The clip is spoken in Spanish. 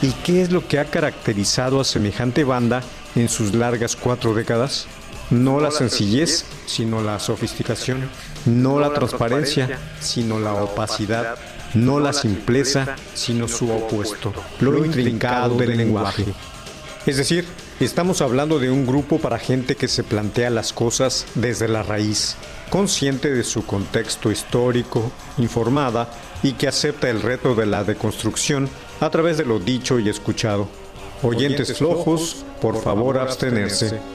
¿Y qué es lo que ha caracterizado a semejante banda en sus largas 4 décadas? No la sencillez, sino la sofisticación. No la transparencia, sino la opacidad. No la simpleza, sino su opuesto, lo intrincado del lenguaje. Es decir, estamos hablando de un grupo para gente que se plantea las cosas desde la raíz, consciente de su contexto histórico, informada y que acepta el reto de la deconstrucción a través de lo dicho y escuchado. Oyentes flojos, por favor abstenerse.